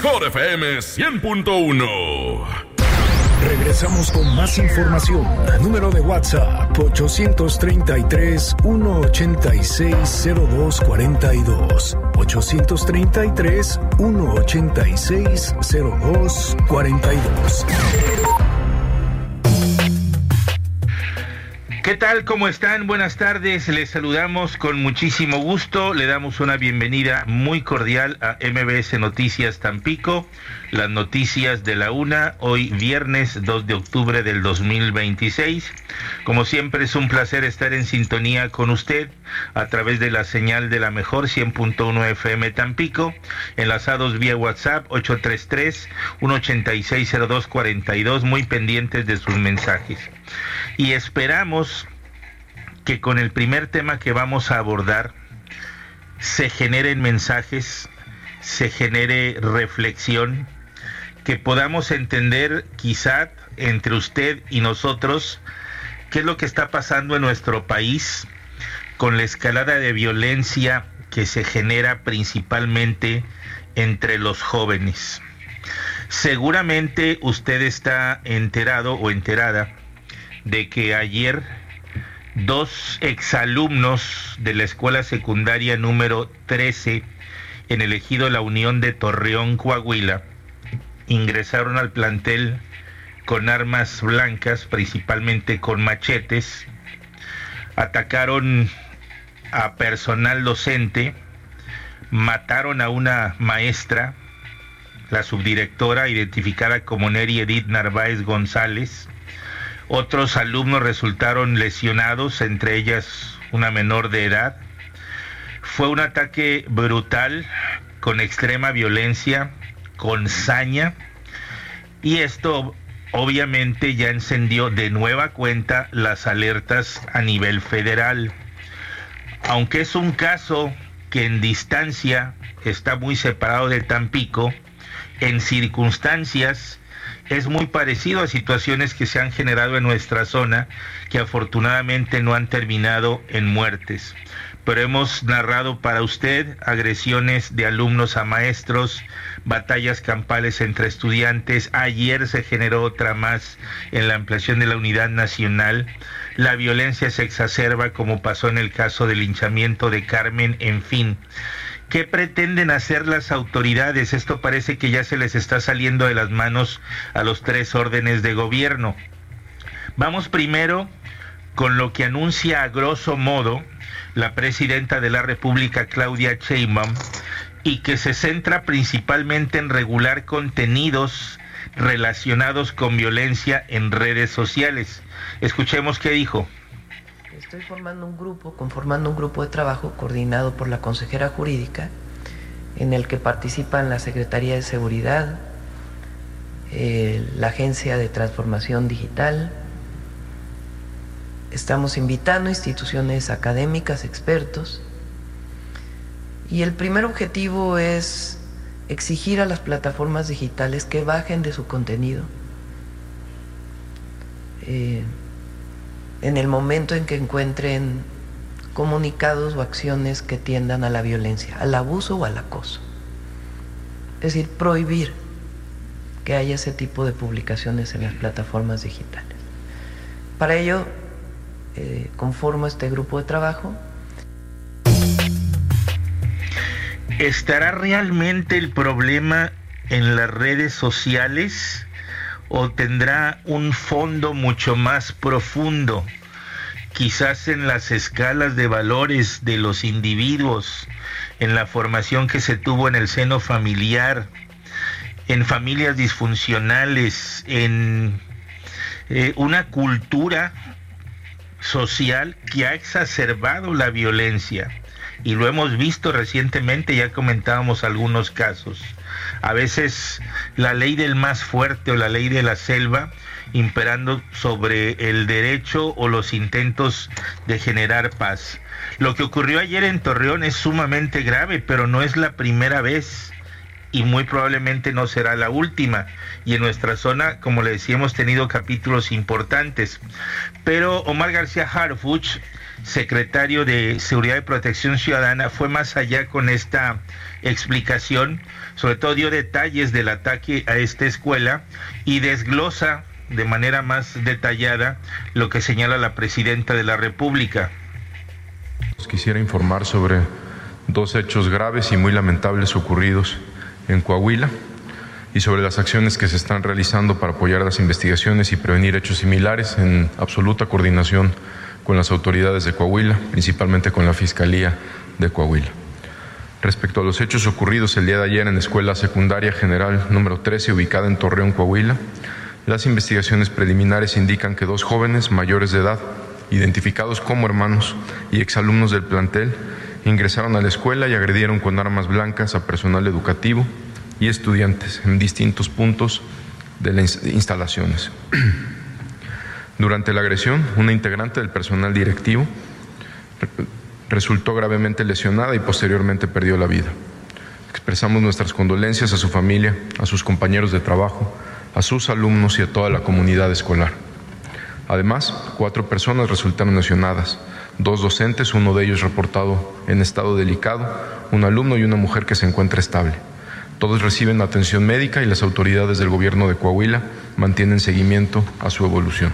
Core FM 100.1. Regresamos con más información. Número de WhatsApp 833-186-0242. 833-186-0242. ¿Qué tal? ¿Cómo están? Buenas tardes. Les saludamos con muchísimo gusto. Le damos una bienvenida muy cordial a MBS Noticias Tampico, las noticias de la una, hoy viernes 2 de octubre del 2026. Como siempre, es un placer estar en sintonía con usted a través de la señal de la mejor 100.1 FM Tampico, enlazados vía WhatsApp 833-186-0242, muy pendientes de sus mensajes. Y esperamos que con el primer tema que vamos a abordar se generen mensajes, se genere reflexión, que podamos entender quizá entre usted y nosotros qué es lo que está pasando en nuestro país con la escalada de violencia que se genera principalmente entre los jóvenes. Seguramente usted está enterado o enterada de que ayer 2 exalumnos de la escuela secundaria número 13 en el ejido La Unión de Torreón, Coahuila, ingresaron al plantel con armas blancas, principalmente con machetes, atacaron a personal docente, mataron a una maestra, la subdirectora, identificada como Neri Edith Narváez González. Otros alumnos resultaron lesionados, entre ellas una menor de edad. Fue un ataque brutal, con extrema violencia, con saña, y esto obviamente ya encendió de nueva cuenta las alertas a nivel federal. Aunque es un caso que en distancia está muy separado de Tampico, en circunstancias es muy parecido a situaciones que se han generado en nuestra zona, que afortunadamente no han terminado en muertes. Pero hemos narrado para usted agresiones de alumnos a maestros, batallas campales entre estudiantes. Ayer se generó otra más en la ampliación de la Unidad Nacional. La violencia se exacerba, como pasó en el caso del linchamiento de Carmen, en fin. ¿Qué pretenden hacer las autoridades? Esto parece que ya se les está saliendo de las manos a los 3 órdenes de gobierno. Vamos primero con lo que anuncia a grosso modo la presidenta de la República, Claudia Sheinbaum, y que se centra principalmente en regular contenidos relacionados con violencia en redes sociales. Escuchemos qué dijo. Estoy conformando un grupo de trabajo coordinado por la consejera jurídica, en el que participan la Secretaría de Seguridad, la Agencia de Transformación Digital. Estamos invitando a instituciones académicas, expertos, y el primer objetivo es exigir a las plataformas digitales que bajen de su contenido en el momento en que encuentren comunicados o acciones que tiendan a la violencia, al abuso o al acoso. Es decir, prohibir que haya ese tipo de publicaciones en las plataformas digitales. Para ello, conformo este grupo de trabajo. ¿Estará realmente el problema en las redes sociales o tendrá un fondo mucho más profundo, quizás en las escalas de valores de los individuos, en la formación que se tuvo en el seno familiar, en familias disfuncionales, en una cultura social que ha exacerbado la violencia? Y lo hemos visto recientemente, ya comentábamos algunos casos. A veces la ley del más fuerte o la ley de la selva imperando sobre el derecho o los intentos de generar paz. Lo que ocurrió ayer en Torreón es sumamente grave, pero no es la primera vez y muy probablemente no será la última. Y en nuestra zona, como le decía, hemos tenido capítulos importantes. Pero Omar García Harfuch secretario de Seguridad y Protección Ciudadana, fue más allá con esta explicación, sobre todo dio detalles del ataque a esta escuela y desglosa de manera más detallada lo que señala la presidenta de la República. Quisiera informar sobre 2 hechos graves y muy lamentables ocurridos en Coahuila y sobre las acciones que se están realizando para apoyar las investigaciones y prevenir hechos similares en absoluta coordinación con las autoridades de Coahuila, principalmente con la Fiscalía de Coahuila. Respecto a los hechos ocurridos el día de ayer en la Escuela Secundaria General número 13, ubicada en Torreón, Coahuila, las investigaciones preliminares indican que 2 jóvenes mayores de edad, identificados como hermanos y exalumnos del plantel, ingresaron a la escuela y agredieron con armas blancas a personal educativo y estudiantes en distintos puntos de las instalaciones. Durante la agresión, una integrante del personal directivo resultó gravemente lesionada y posteriormente perdió la vida. Expresamos nuestras condolencias a su familia, a sus compañeros de trabajo, a sus alumnos y a toda la comunidad escolar. Además, 4 personas resultaron lesionadas, 2 docentes, uno de ellos reportado en estado delicado, un alumno y una mujer que se encuentra estable. Todos reciben atención médica y las autoridades del gobierno de Coahuila mantienen seguimiento a su evolución.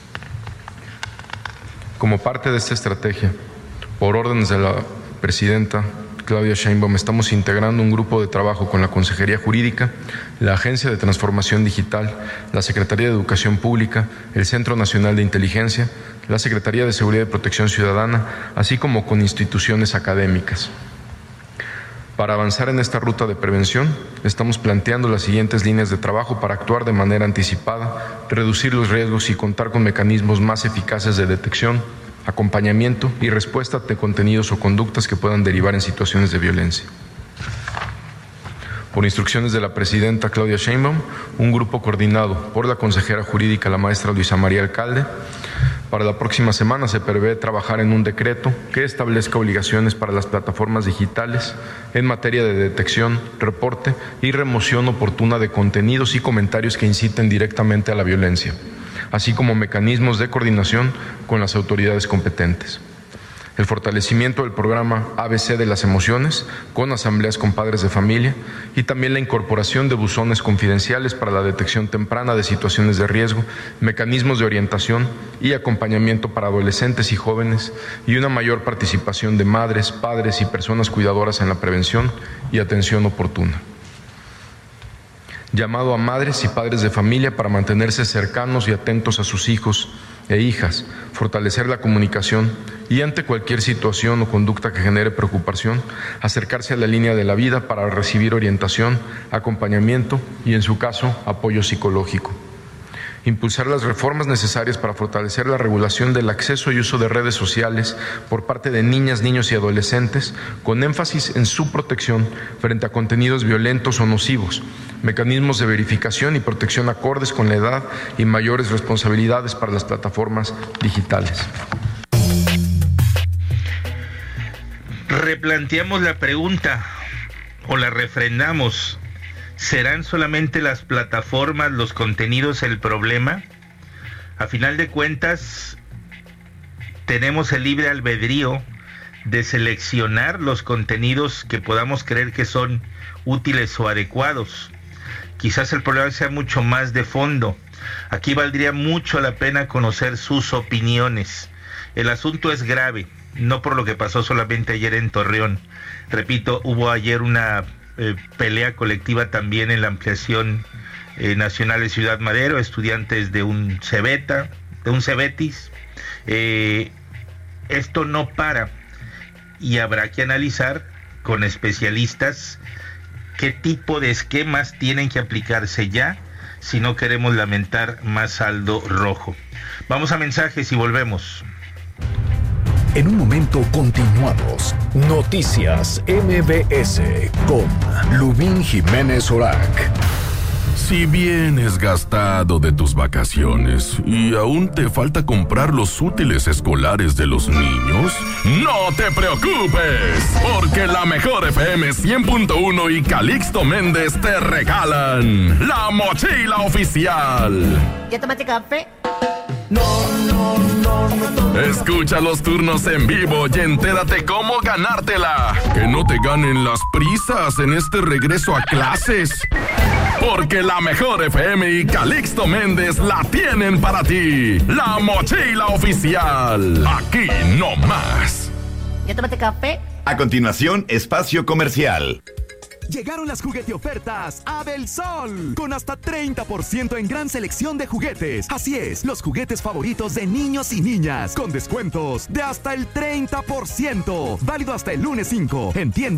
Como parte de esta estrategia, por órdenes de la presidenta Claudia Sheinbaum, estamos integrando un grupo de trabajo con la Consejería Jurídica, la Agencia de Transformación Digital, la Secretaría de Educación Pública, el Centro Nacional de Inteligencia, la Secretaría de Seguridad y Protección Ciudadana, así como con instituciones académicas. Para avanzar en esta ruta de prevención, estamos planteando las siguientes líneas de trabajo para actuar de manera anticipada, reducir los riesgos y contar con mecanismos más eficaces de detección, acompañamiento y respuesta de contenidos o conductas que puedan derivar en situaciones de violencia. Por instrucciones de la presidenta Claudia Sheinbaum, un grupo coordinado por la consejera jurídica, la maestra Luisa María Alcalde, para la próxima semana se prevé trabajar en un decreto que establezca obligaciones para las plataformas digitales en materia de detección, reporte y remoción oportuna de contenidos y comentarios que inciten directamente a la violencia, así como mecanismos de coordinación con las autoridades competentes. El fortalecimiento del programa ABC de las emociones, con asambleas con padres de familia, y también la incorporación de buzones confidenciales para la detección temprana de situaciones de riesgo, mecanismos de orientación y acompañamiento para adolescentes y jóvenes, y una mayor participación de madres, padres y personas cuidadoras en la prevención y atención oportuna. Llamado a madres y padres de familia para mantenerse cercanos y atentos a sus hijos e hijas, fortalecer la comunicación y ante cualquier situación o conducta que genere preocupación, acercarse a la línea de la vida para recibir orientación, acompañamiento y, en su caso, apoyo psicológico. Impulsar las reformas necesarias para fortalecer la regulación del acceso y uso de redes sociales por parte de niñas, niños y adolescentes, con énfasis en su protección frente a contenidos violentos o nocivos, mecanismos de verificación y protección acordes con la edad y mayores responsabilidades para las plataformas digitales. Replanteamos la pregunta o la refrendamos. ¿Serán solamente las plataformas, los contenidos el problema? A final de cuentas, tenemos el libre albedrío de seleccionar los contenidos que podamos creer que son útiles o adecuados. Quizás el problema sea mucho más de fondo. Aquí valdría mucho la pena conocer sus opiniones. El asunto es grave, no por lo que pasó solamente ayer en Torreón. Repito, hubo ayer una pelea colectiva también en la ampliación nacional de Ciudad Madero, estudiantes de un Cebetis. Esto no para y habrá que analizar con especialistas qué tipo de esquemas tienen que aplicarse ya si no queremos lamentar más saldo rojo. Vamos a mensajes y volvemos. En un momento continuamos. Noticias MBS con Lubín Jiménez Orac. Si vienes gastado de tus vacaciones y aún te falta comprar los útiles escolares de los niños, no te preocupes, porque la Mejor FM 100.1 y Calixto Méndez te regalan la mochila oficial. ¿Ya tomaste café? No Escucha los turnos en vivo y entérate cómo ganártela. Que no te ganen las prisas en este regreso a clases. Porque la Mejor FM y Calixto Méndez la tienen para ti. La Mochila Oficial. Aquí no más. ¿Ya tomaste café? A continuación, espacio comercial. Llegaron las jugueteofertas a Del Sol, con hasta 30% en gran selección de juguetes. Así es, los juguetes favoritos de niños y niñas, con descuentos de hasta el 30%. Válido hasta el lunes 5, en tiendas